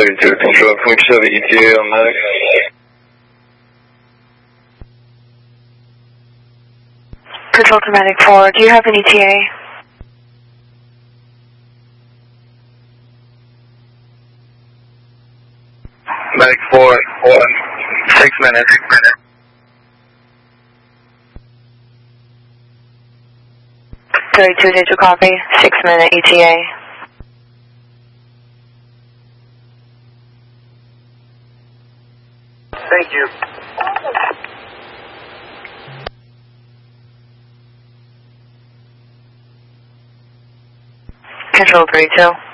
32, control, can we just have an ETA on medic? Control to medic 4, do you have an ETA? Medic 4, 6 minutes. 32, did you copy? 6-minute ETA. Thank you. Control 32.